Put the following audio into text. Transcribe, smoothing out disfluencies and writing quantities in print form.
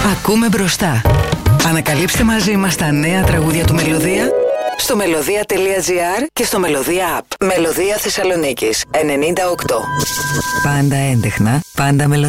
Ακούμε μπροστά. Ανακαλύψτε μαζί μας τα νέα τραγούδια του Μελωδία στο melodia.gr και στο Melodia App. Μελωδία Θεσσαλονίκης 98. Πάντα έντεχνα, πάντα μελωδία.